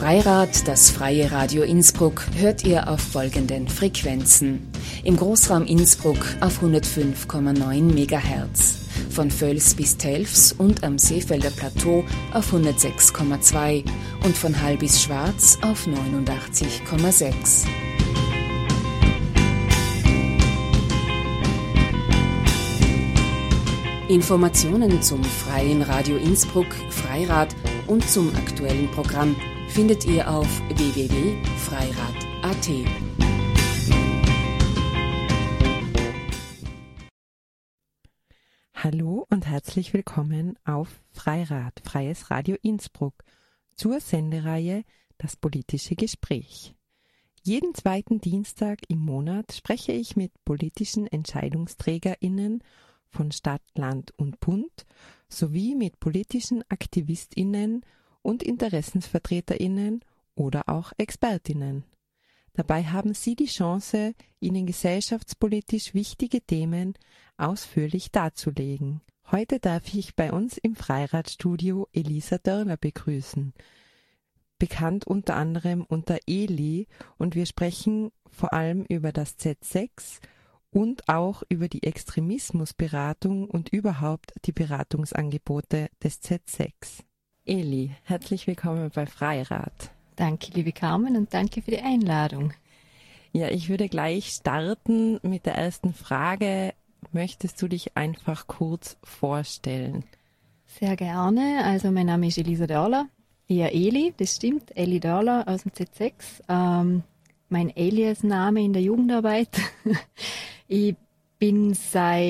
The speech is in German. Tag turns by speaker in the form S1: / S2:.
S1: Freirad, das freie Radio Innsbruck, hört ihr auf folgenden Frequenzen. Im Großraum Innsbruck auf 105,9 MHz, von Völs bis Telfs und am Seefelder Plateau auf 106,2 und von Hall bis Schwarz auf 89,6. Informationen zum Freien Radio Innsbruck, Freirad und zum aktuellen Programm findet ihr auf www.freirad.at.
S2: Hallo und herzlich willkommen auf Freirad, Freies Radio Innsbruck, zur Sendereihe Das politische Gespräch. Jeden zweiten Dienstag im Monat spreche ich mit politischen EntscheidungsträgerInnen von Stadt, Land und Bund sowie mit politischen AktivistInnen und InteressensvertreterInnen oder auch ExpertInnen. Dabei haben Sie die Chance, Ihnen gesellschaftspolitisch wichtige Themen ausführlich darzulegen. Heute darf ich bei uns im Freiradstudio Elisa Dörner begrüßen, bekannt unter anderem unter Eli, und wir sprechen vor allem über das Z6 und auch über die Extremismusberatung und überhaupt die Beratungsangebote des Z6. Eli, herzlich willkommen bei Freirad.
S3: Danke, liebe Carmen, und danke für die Einladung.
S2: Ja, ich würde gleich starten mit der ersten Frage. Möchtest du dich einfach kurz vorstellen?
S3: Sehr gerne. Also mein Name ist Elisa Dörler, eher Eli, das stimmt, Eli Dörler aus dem Z6. Mein Alias-Name in der Jugendarbeit. Ich bin seit